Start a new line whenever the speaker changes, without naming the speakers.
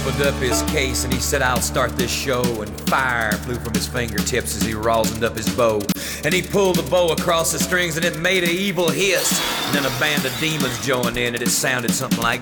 opened up his case and he said, I'll start this show. And fire flew from his fingertips as he rosined up his bow. And he pulled the bow across the strings and it made an evil hiss. And then a band of demons joined in and it sounded something like